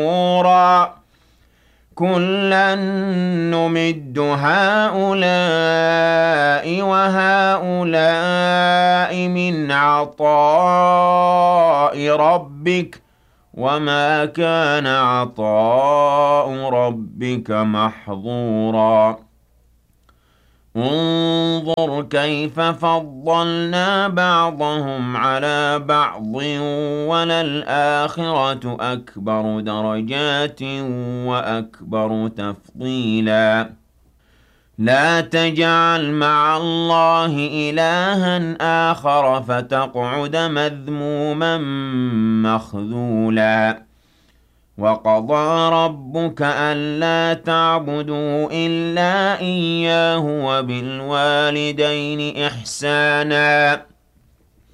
محظورا كلا نمد هؤلاء وهؤلاء من عطاء ربك وما كان عطاء ربك محظورا انظر كيف فضلنا بعضهم على بعض وللآخرة أكبر درجات وأكبر تفضيلا لا تجعل مع الله إلها آخر فتقعد مذموما مخذولا وقضى ربك ألا تعبدوا إلا إياه وبالوالدين إحسانا